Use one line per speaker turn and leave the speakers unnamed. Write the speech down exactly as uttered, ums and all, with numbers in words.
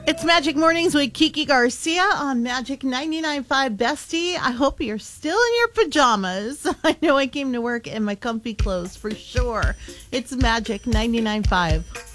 It's Magic Mornings with Kiki Garcia on Magic ninety-nine point five Bestie. I hope you're still in your pajamas. I know I came to work in my comfy clothes for sure. It's Magic ninety-nine point five.